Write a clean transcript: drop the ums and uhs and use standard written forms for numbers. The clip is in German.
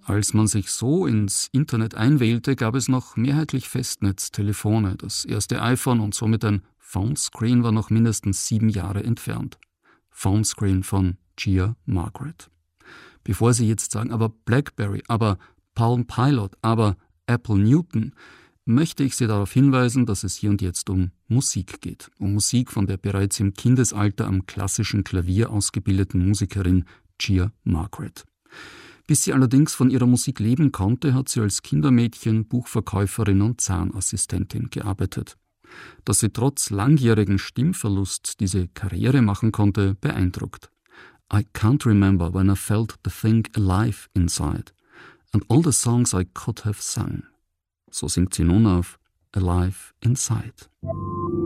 Als man sich so ins Internet einwählte, gab es noch mehrheitlich Festnetztelefone. Das erste iPhone und somit ein Phonescreen war noch mindestens 7 Jahre entfernt. Phonescreen von Gia Margaret. Bevor Sie jetzt sagen, aber BlackBerry, aber Palm Pilot, aber Apple Newton, möchte ich Sie darauf hinweisen, dass es hier und jetzt um Musik geht. Um Musik von der bereits im Kindesalter am klassischen Klavier ausgebildeten Musikerin Gia Margaret. Bis sie allerdings von ihrer Musik leben konnte, hat sie als Kindermädchen, Buchverkäuferin und Zahnassistentin gearbeitet. Dass sie trotz langjährigen Stimmverlust diese Karriere machen konnte, beeindruckt. I can't remember when I felt the thing alive inside and all the songs I could have sung. So singt sie nun auf Alive Inside.